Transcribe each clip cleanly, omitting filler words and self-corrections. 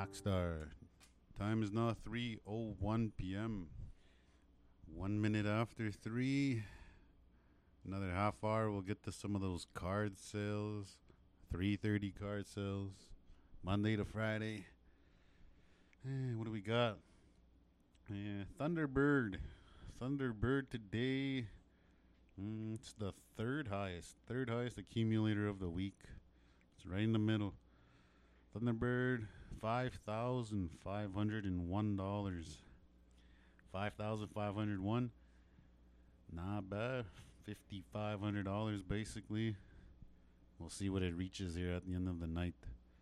Rockstar. Time is now 3:01 p.m. 1 minute after 3. Another half hour we'll get to some of those card sales. 3:30 card sales. Monday to Friday. What do we got? Thunderbird. Thunderbird today. It's the third highest accumulator of the week. It's right in the middle. Thunderbird, $5,501. 5,501. Not bad. $5,500 basically. We'll see what it reaches here at the end of the night.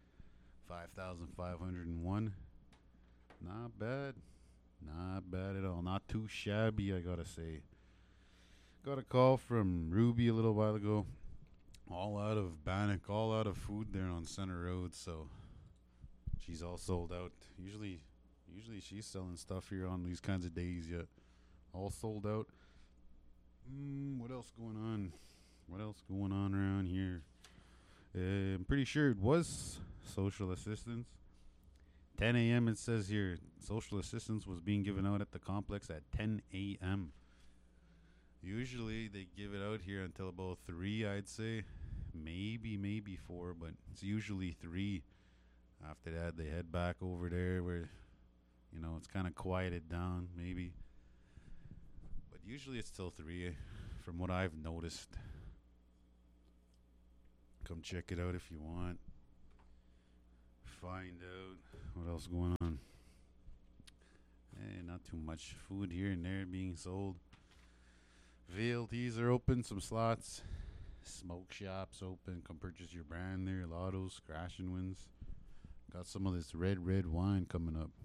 5,501. Not bad. Not bad at all. Not too shabby, I gotta say. Got a call from Ruby a little while ago. All out of Bannock, all out of food there on Center Road, so she's all sold out. Usually she's selling stuff here on these kinds of days yet. All sold out. What else going on? What else going on around here? I'm pretty sure it was social assistance. 10 a.m. it says here. Social assistance was being given out at the complex at 10 a.m. Usually they give it out here until about 3, I'd say. Maybe 4, but it's usually 3. After that, they head back over there where, it's kind of quieted down, maybe. But usually it's till 3, from what I've noticed. Come check it out if you want. Find out what else going on. Not too much food here and there being sold. VLTs are open, some slots. Smoke shops open. Come purchase your brand there. Lottos, crash and wins. Got some of this red wine coming up.